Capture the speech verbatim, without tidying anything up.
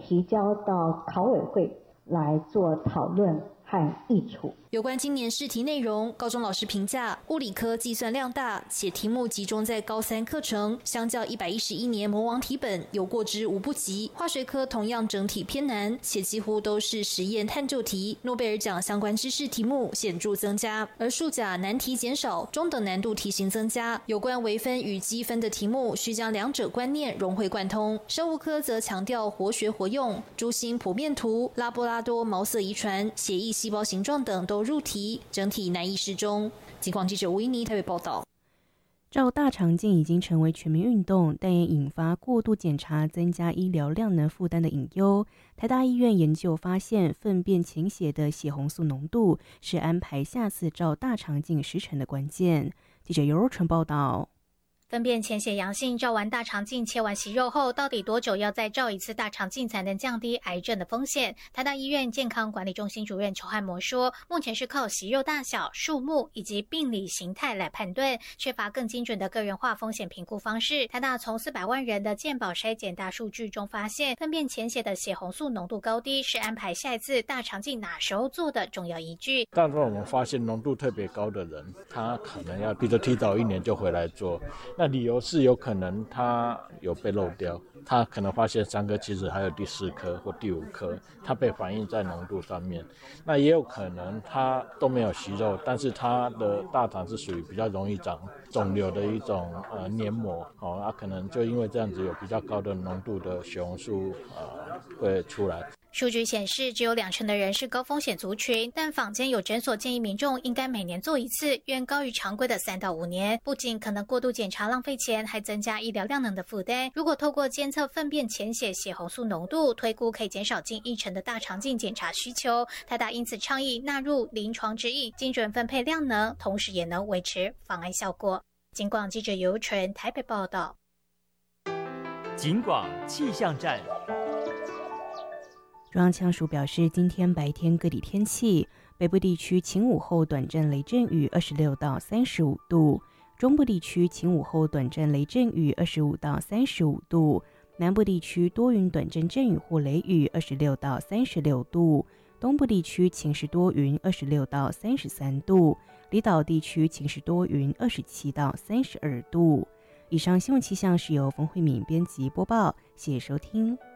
提交到考委会来做讨论和议处。 有关今年试题内容，高中老师评价物理科计算量大，且题目集中在高三课程，相较一百一十一年魔王题本有过之无不及。化学科同样整体偏难，且几乎都是实验探究题，诺贝尔奖相关知识题目显著增加，而数甲难题减少，中等难度题型增加。有关微分与积分的题目，需将两者观念融会贯通。生物科则强调活学活用，珠心剖面图、拉布拉多毛色遗传、血液细胞形状等都入题，整体难易适中。警广记者吴依妮台北报道。 照大肠镜已经成为全民运动，但也引发过度检查增加医疗量能负担的隐忧。台大医院研究发现，粪便潜血的血红素浓度是安排下次照大肠镜时程的关键。记者尤若纯报道。 粪便潜血阳性，照完大肠镜切完息肉后，到底多久要再照一次大肠镜才能降低癌症的风险？台大医院健康管理中心主任邱汉模说，目前是靠息肉大小、数目以及病理形态来判断，缺乏更精准的个人化风险评估方式。台大从四百万人的健保筛检大数据中发现，粪便潜血的血红素浓度高低是安排下一次大肠镜哪时候做的重要依据。 但是我们发现浓度特别高的人，他可能要比如提早一年就回来做。那理由是有可能他有被漏掉，他可能发现三颗其实还有第四颗或第五颗，它被反映在浓度上面。那也有可能他都没有息肉，但是他的大肠是属于比较容易长肿瘤的一种呃黏膜，哦，那、啊、可能就因为这样子有比较高的浓度的血红素呃会出来。 数据显示，只有两成的人是高风险族群，但坊间有诊所建议民众应该每年做一次，远高于常规的三到五年。不仅可能过度检查浪费钱，还增加医疗量能的负担。如果透过监测粪便潜血血红素浓度，推估可以减少近一成的大肠镜检查需求。台大因此倡议纳入临床指引，精准分配量能，同时也能维持防癌效果。警广记者尤纯台北报道。 警广气象站。 中央气象署表示，今天白天各地天气，北部地区晴午后短暂雷阵雨二十六到三十五度，中部地区晴午后短暂雷阵雨二十五到三十五度，南部地区多云短暂阵雨或雷雨二十六到三十六度，东部地区晴时多云二十六到三十三度，离岛地区晴时多云二十七到三十二度。以上新闻气象是由冯慧敏编辑播报，谢谢收听。